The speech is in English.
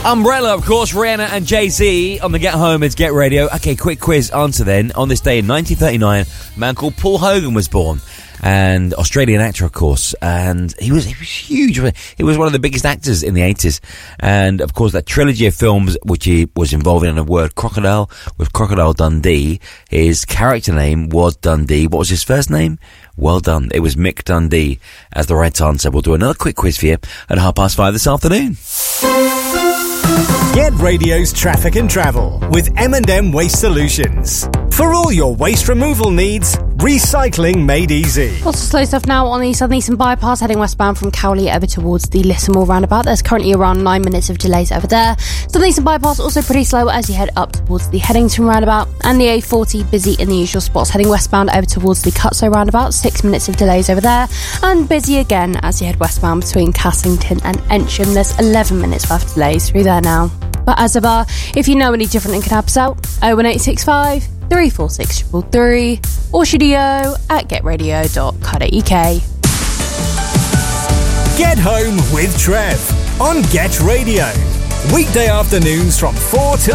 Umbrella, of course, Rihanna and Jay-Z on the Get Home is Get Radio. Okay, quick quiz answer then. On this day in 1939, a man called Paul Hogan was born. And Australian actor, of course, and he was huge. He was one of the biggest actors in the 80s. And, of course, that trilogy of films which he was involved in, the word crocodile, with Crocodile Dundee. His character name was Dundee. What was his first name? Well done. It was Mick Dundee as the right answer. We'll do another quick quiz for you at 5:30 this afternoon. Get Radio's Traffic and Travel with M&M Waste Solutions. For all your waste removal needs, recycling made easy. Lots of slow stuff now on the Southern Eastern Bypass heading westbound from Cowley over towards the Lissamore roundabout. There's currently around 9 minutes of delays over there. Southern Eastern Bypass also pretty slow as you head up towards the Headington roundabout. And the A40 busy in the usual spots heading westbound over towards the Cutsoe roundabout. 6 minutes of delays over there. And busy again as you head westbound between Cassington and Ensham. There's 11 minutes worth of delays through there now. But as ever, if you know any different and can help us out, 01865 346 333 or studio@getradio.co.uk. Get Home with Trev on Get Radio. Weekday afternoons from 4 till